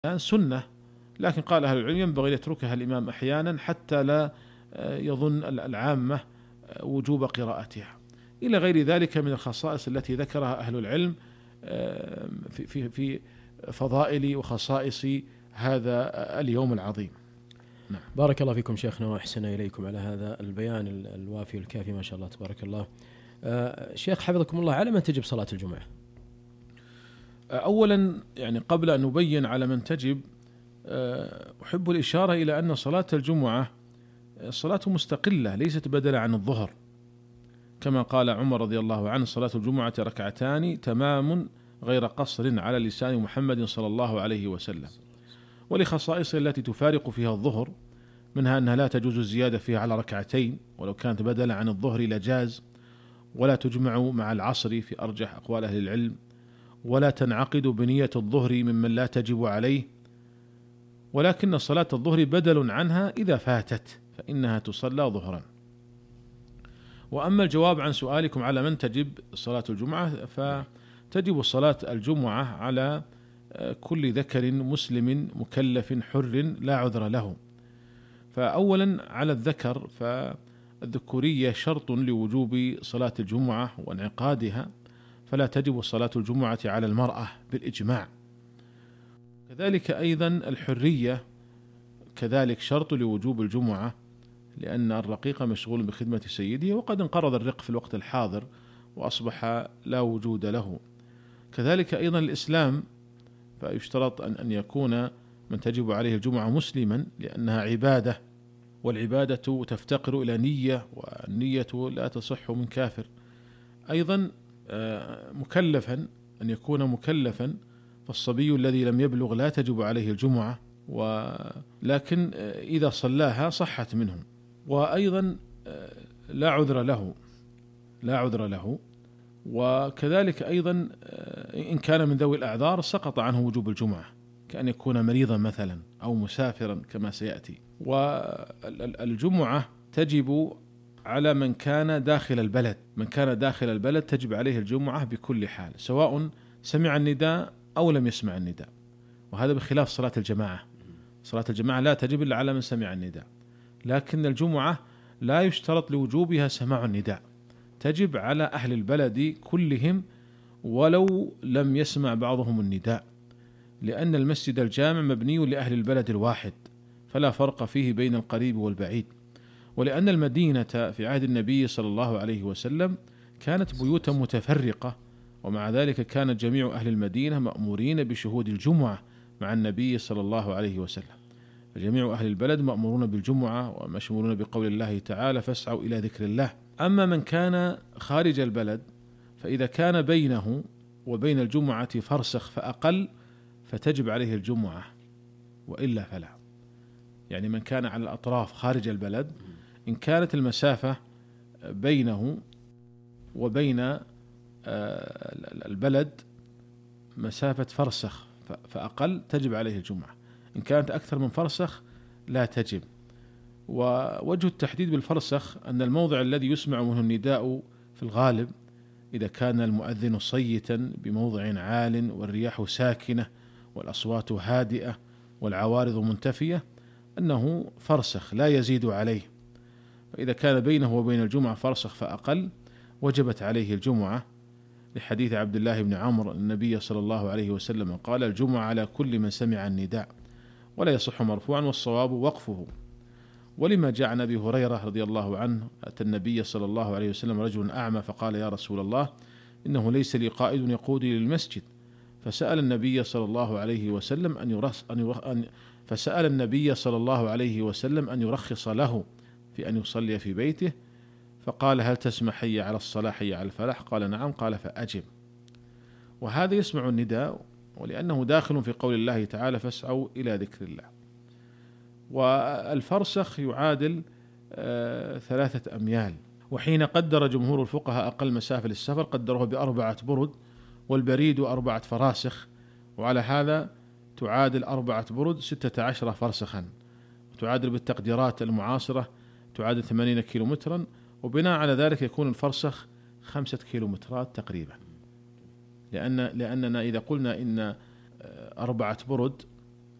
سنة، لكن قال أهل العلم ينبغي يتركها الإمام أحيانا حتى لا يظن العامة وجوب قراءتها، إلى غير ذلك من الخصائص التي ذكرها أهل العلم في فضائل وخصائص هذا اليوم العظيم. نعم. بارك الله فيكم شيخنا وأحسن إليكم على هذا البيان الوافي والكافي ما شاء الله تبارك الله. شيخ حفظكم الله، على من تجب صلاة الجمعة؟ أولا يعني قبل أن نبين على من تجب، أحب الإشارة إلى أن صلاة الجمعة صلاة مستقلة ليست بدلا عن الظهر، كما قال عمر رضي الله عنه: صلاة الجمعة ركعتان تمام غير قصر على لسان محمد صلى الله عليه وسلم. ولخصائصها التي تفارق فيها الظهر، منها أنها لا تجوز الزيادة فيها على ركعتين، ولو كانت بدلا عن الظهر لجاز، ولا تجمع مع العصر في أرجح أقوال أهل العلم، ولا تنعقد بنية الظهر ممن لا تجب عليه، ولكن صلاة الظهر بدل عنها إذا فاتت فإنها تصلى ظهرا. وأما الجواب عن سؤالكم على من تجب صلاة الجمعة، فتجب صلاة الجمعة على كل ذكر مسلم مكلف حر لا عذر له. فأولا على الذكر، فالذكورية شرط لوجوب صلاة الجمعة وانعقادها، فلا تجب صلاة الجمعة على المرأة بالإجماع. كذلك أيضا الحرية كذلك شرط لوجوب الجمعة، لأن الرقيق مشغول بخدمة سيده، وقد انقرض الرق في الوقت الحاضر وأصبح لا وجود له. كذلك أيضا الإسلام، فيشترط أن يكون من تجب عليه الجمعة مسلما، لأنها عبادة، والعبادة تفتقر إلى نية، والنية لا تصح من كافر. أيضا مكلفا، أن يكون مكلفا، فالصبي الذي لم يبلغ لا تجب عليه الجمعة، ولكن إذا صلاها صحت منه. وأيضا لا عذر له. وكذلك أيضا إن كان من ذوي الأعذار سقط عنه وجوب الجمعة، كأن يكون مريضا مثلا أو مسافرا كما سيأتي. والجمعة تجب على من كان داخل البلد، من كان داخل البلد تجب عليه الجمعة بكل حال، سواء سمع النداء أو لم يسمع النداء. وهذا بخلاف صلاة الجماعة. صلاة الجماعة لا تجب إلا على من سمع النداء، لكن الجمعة لا يشترط لوجوبها سماع النداء، تجب على أهل البلد كلهم ولو لم يسمع بعضهم النداء، لأن المسجد الجامع مبني لأهل البلد الواحد، فلا فرق فيه بين القريب والبعيد. ولأن المدينة في عهد النبي صلى الله عليه وسلم كانت بيوتا متفرقة، ومع ذلك كان جميع أهل المدينة مأمورين بشهود الجمعة مع النبي صلى الله عليه وسلم. فجميع أهل البلد مأمورون بالجمعة ومشمولون بقول الله تعالى: فاسعوا إلى ذكر الله. أما من كان خارج البلد، فإذا كان بينه وبين الجمعة فرسخ فأقل فتجب عليه الجمعة، وإلا فلا. يعني من كان على الأطراف خارج البلد، إن كانت المسافة بينه وبين البلد مسافة فرسخ فأقل تجب عليه الجمعة، إن كانت أكثر من فرسخ لا تجب. ووجه التحديد بالفرسخ أن الموضع الذي يسمع منه النداء في الغالب، إذا كان المؤذن صيتا بموضع عال والرياح ساكنة والأصوات هادئة والعوارض منتفية، أنه فرسخ لا يزيد عليه. فإذا كان بينه وبين الجمعة فرسخ فأقل وجبت عليه الجمعة، لحديث عبد الله بن عمرو النبي صلى الله عليه وسلم قال: الجمعة على كل من سمع النداء. ولا يصح مرفوعا، والصواب وقفه. ولما جاء عن أبي هريرة رضي الله عنه: أتى النبي صلى الله عليه وسلم رجل أعمى فقال: يا رسول الله، إنه ليس لي قائد يقودني للمسجد. فسأل النبي صلى الله عليه وسلم أن يرخص له في أن يصلي في بيته، فقال: هل تسمع حي على الصلاة حي على الفلاح؟ قال: نعم. قال: فأجب. وهذا يسمع النداء، ولأنه داخل في قول الله تعالى: فاسعوا إلى ذكر الله. والفرسخ يعادل 3 أميال. وحين قدر جمهور الفقهاء أقل مسافة للسفر قدروه ب4 برد، والبريد 4 فراسخ، وعلى هذا تعادل 4 برد 16 فرسخا، وتعادل بالتقديرات المعاصرة تعادل 80 كيلومترا، وبناء على ذلك يكون الفرسخ 5 كيلومترات تقريبا. لأننا إذا قلنا إن 4 برد